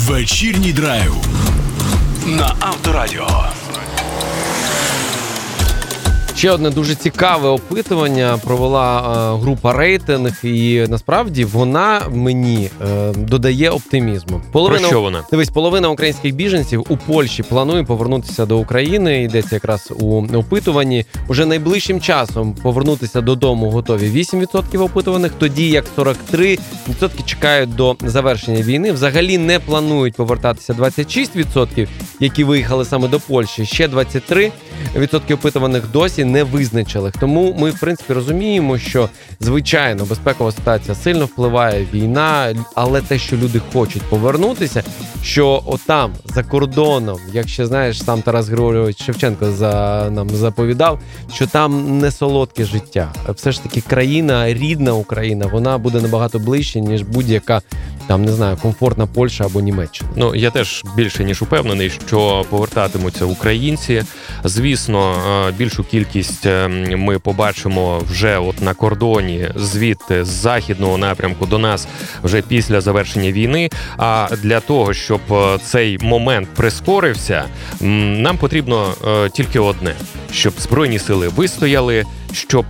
Вечірній драйв на Авторадіо. Ще одне дуже цікаве опитування провела група «Рейтинг», і насправді вона мені додає оптимізму. Про що вона? Дивись, половина українських біженців у Польщі планує повернутися до України, йдеться якраз у опитуванні. Уже найближчим часом повернутися додому готові 8% опитуваних, тоді як 43% чекають до завершення війни. Взагалі не планують повертатися 26%, які виїхали саме до Польщі. Ще 23% опитуваних досі не визначили. Тому ми, в принципі, розуміємо, що, звичайно, безпекова ситуація сильно впливає, війна, але те, що люди хочуть повернутися, що отам, за кордоном, як ще, знаєш, сам Тарас Григорович Шевченко нам заповідав, що там не солодке життя. Все ж таки країна, рідна Україна, вона буде набагато ближче, ніж будь-яка, там, не знаю, комфортна Польща або Німеччина. Ну, я теж більше ніж упевнений, що повертатимуться українці. Звісно, більшу кількість ми побачимо вже от на кордоні, звідти, з західного напрямку до нас вже після завершення війни. А для того, щоб цей момент прискорився, нам потрібно тільки одне, щоб Збройні сили вистояли, щоб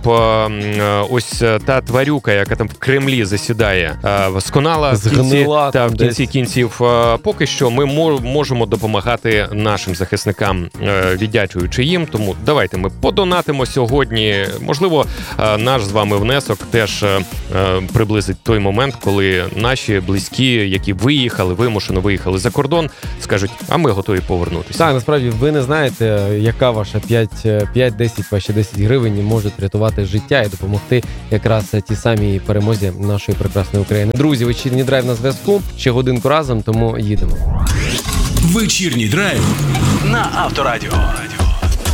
ось та тварюка, яка там в Кремлі засідає, сконала в кінці кінців. Поки що ми можемо допомагати нашим захисникам, віддячуючи їм. Тому давайте ми подонатимо сьогодні. Можливо, наш з вами внесок теж приблизить той момент, коли наші близькі, які вимушено виїхали за кордон, скажуть, а ми готові повернутися. Так, насправді, ви не знаєте, яка ваша 5-10, ваші 10 гривень можуть рятувати життя і допомогти якраз тій самій перемозі нашої прекрасної України. Друзі, вечірній драйв на зв'язку. Ще годинку разом, тому їдемо. Вечірній драйв на Авторадіо.